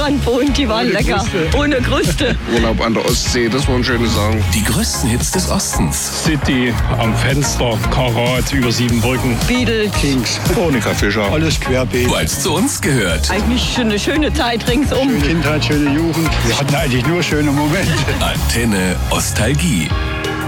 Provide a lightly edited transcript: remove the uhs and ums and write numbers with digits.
Strand wohnt, die waren lecker. Ohne Kruste. Urlaub an der Ostsee, das waren schöne Sachen. Die größten Hits des Ostens. City am Fenster, Karat über 7 Brücken. Beatles. Kings. Monika Fischer. Alles querbeet. Weil es zu uns gehört. Eigentlich eine schöne Zeit ringsum. Schöne Kindheit, schöne Jugend. Wir hatten eigentlich nur schöne Momente. Antenne Ostalgie.